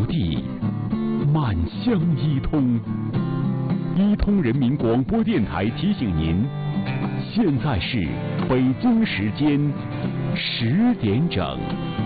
地，满乡一通。一通人民广播电台提醒您，现在是北京时间10点整。